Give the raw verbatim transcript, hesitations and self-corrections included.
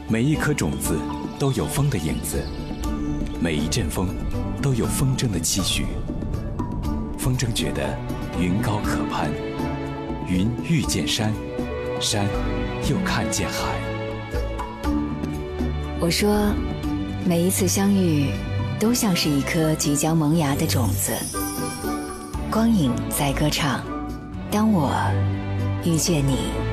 每一颗种子都有风的影子，每一阵风都有风筝的期许。风筝觉得云高可攀，云遇见山，山又看见海。 我说，每一次相遇都像是一颗即将萌芽的种子。光影在歌唱，当我遇见你。